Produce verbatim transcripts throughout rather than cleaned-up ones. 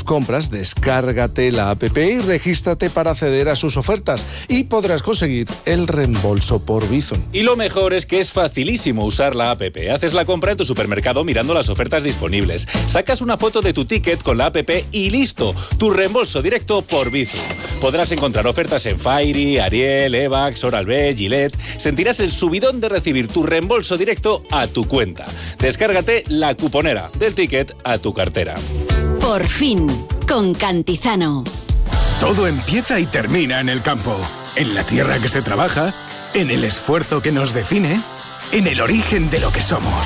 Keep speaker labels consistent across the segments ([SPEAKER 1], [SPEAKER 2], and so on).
[SPEAKER 1] compras, descárgate la app y regístrate para acceder a sus ofertas y podrás conseguir el reembolso por Bizum.
[SPEAKER 2] Y lo mejor es que es facilísimo usar la app. Haces la compra en tu supermercado mirando las ofertas disponibles. Sacas una foto de tu ticket con la app y listo, tu reembolso directo por Bizum. Podrás encontrar ofertas en Fairy, Ariel, Evax, Oral-B, Gillette. Sentirás el subidón de recibir tu reembolso directo a tu cuenta. Descárgate la cuponera del ticket a tu cartera.
[SPEAKER 3] Por fin, con Cantizano.
[SPEAKER 4] Todo empieza y termina en el campo, en la tierra que se trabaja, en el esfuerzo que nos define, en el origen de lo que somos.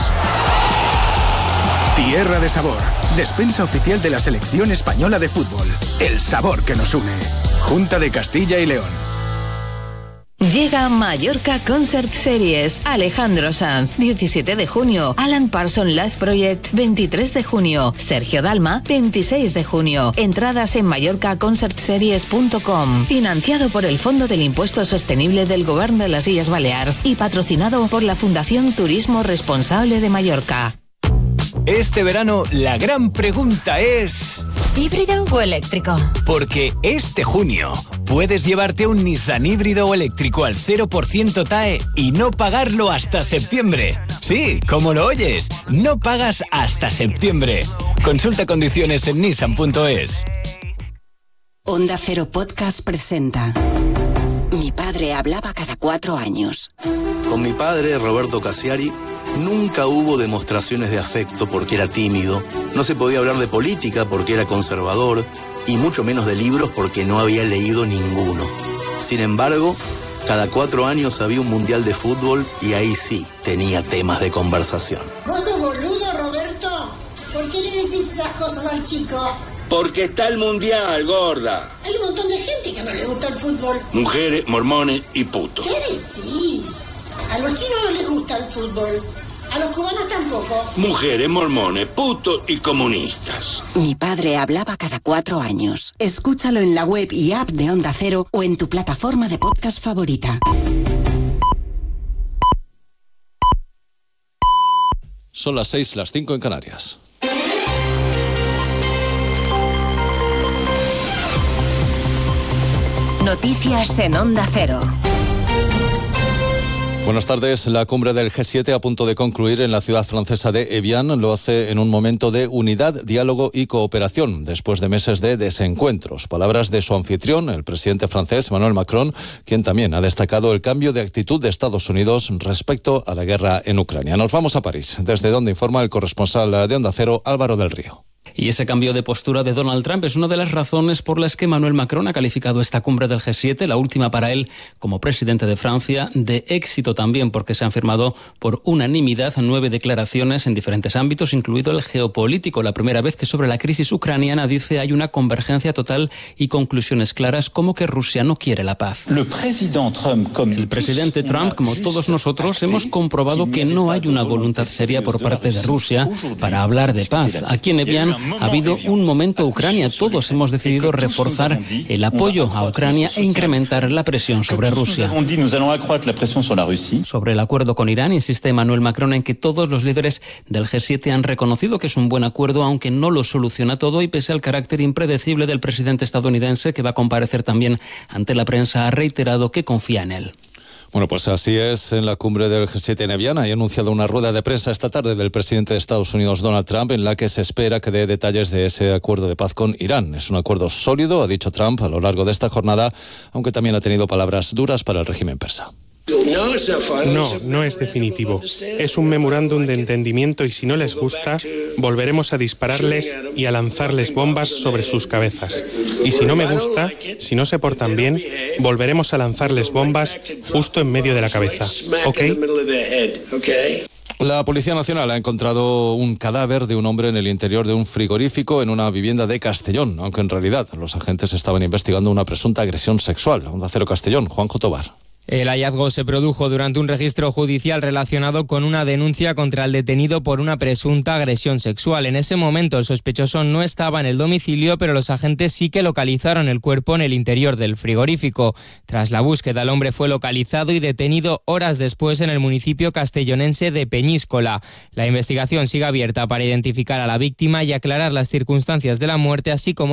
[SPEAKER 4] Tierra de Sabor, despensa oficial de la selección española de fútbol. El sabor que nos une. Junta de Castilla y León.
[SPEAKER 5] Llega Mallorca Concert Series. Alejandro Sanz, diecisiete de junio. Alan Parsons Live Project, veintitrés de junio. Sergio Dalma, veintiséis de junio. Entradas en mallorca concert series punto com. Financiado por el Fondo del Impuesto Sostenible del Gobierno de las Illes Balears y patrocinado por la Fundación Turismo Responsable de Mallorca.
[SPEAKER 6] Este verano la gran pregunta es...
[SPEAKER 7] ¿híbrido o eléctrico?
[SPEAKER 6] Porque este junio puedes llevarte un Nissan híbrido o eléctrico al cero por ciento T A E y no pagarlo hasta septiembre. Sí, como lo oyes, no pagas hasta septiembre. Consulta condiciones en nissan punto es.
[SPEAKER 3] Onda Cero Podcast presenta Mi padre hablaba cada cuatro años.
[SPEAKER 8] Con mi padre, Roberto Casiari, nunca hubo demostraciones de afecto porque era tímido, no se podía hablar de política porque era conservador y mucho menos de libros porque no había leído ninguno. Sin embargo, cada cuatro años había un mundial de fútbol y ahí sí tenía temas de conversación.
[SPEAKER 9] ¿Vos sos boludo, Roberto? ¿Por qué le decís esas cosas al chico?
[SPEAKER 10] Porque está el mundial, gorda.
[SPEAKER 9] Hay un montón de gente que no le gusta el fútbol.
[SPEAKER 10] Mujeres, mormones y putos.
[SPEAKER 9] ¿Qué decís? A los chinos no les gusta el fútbol. A los cubanos tampoco.
[SPEAKER 10] Mujeres, mormones, putos y comunistas.
[SPEAKER 3] Mi padre hablaba cada cuatro años. Escúchalo en la web y app de Onda Cero o en tu plataforma de podcast favorita.
[SPEAKER 11] Son las seis, las cinco en Canarias.
[SPEAKER 3] Noticias en Onda Cero.
[SPEAKER 11] Buenas tardes. La cumbre del G siete a punto de concluir en la ciudad francesa de Evian lo hace en un momento de unidad, diálogo y cooperación, después de meses de desencuentros. Palabras de su anfitrión, el presidente francés Emmanuel Macron, quien también ha destacado el cambio de actitud de Estados Unidos respecto a la guerra en Ucrania. Nos vamos a París, desde donde informa el corresponsal de Onda Cero, Álvaro del Río.
[SPEAKER 12] Y ese cambio de postura de Donald Trump es una de las razones por las que Emmanuel Macron ha calificado esta cumbre del G siete, la última para él como presidente de Francia, de éxito también porque se han firmado por unanimidad nueve declaraciones en diferentes ámbitos, incluido el geopolítico. La primera vez que sobre la crisis ucraniana, dice, hay una convergencia total y conclusiones claras como que Rusia no quiere la paz. El presidente Trump, como todos nosotros, hemos comprobado que no hay una voluntad seria por parte de Rusia para hablar de paz. Aquí en Evian ha habido un momento Ucrania. Todos hemos decidido reforzar el apoyo a Ucrania e incrementar la presión sobre Rusia. Sobre el acuerdo con Irán, insiste Emmanuel Macron en que todos los líderes del G siete han reconocido que es un buen acuerdo, aunque no lo soluciona todo, y pese al carácter impredecible del presidente estadounidense, que va a comparecer también ante la prensa, ha reiterado que confía en él.
[SPEAKER 11] Bueno, pues así es en la cumbre del G siete en Evian. Ha anunciado una rueda de prensa esta tarde del presidente de Estados Unidos, Donald Trump, en la que se espera que dé detalles de ese acuerdo de paz con Irán. Es un acuerdo sólido, ha dicho Trump a lo largo de esta jornada, aunque también ha tenido palabras duras para el régimen persa.
[SPEAKER 13] No, no es definitivo. Es un memorándum de entendimiento y si no les gusta, volveremos a dispararles y a lanzarles bombas sobre sus cabezas. Y si no me gusta, si no se portan bien, volveremos a lanzarles bombas justo en medio de la cabeza. ¿Ok?
[SPEAKER 11] La Policía Nacional ha encontrado un cadáver de un hombre en el interior de un frigorífico en una vivienda de Castellón, aunque en realidad los agentes estaban investigando una presunta agresión sexual. Onda Cero Castellón, Juanjo Tobar.
[SPEAKER 14] El hallazgo se produjo durante un registro judicial relacionado con una denuncia contra el detenido por una presunta agresión sexual. En ese momento el sospechoso no estaba en el domicilio, pero los agentes sí que localizaron el cuerpo en el interior del frigorífico. Tras la búsqueda, el hombre fue localizado y detenido horas después en el municipio castellonense de Peñíscola. La investigación sigue abierta para identificar a la víctima y aclarar las circunstancias de la muerte, así como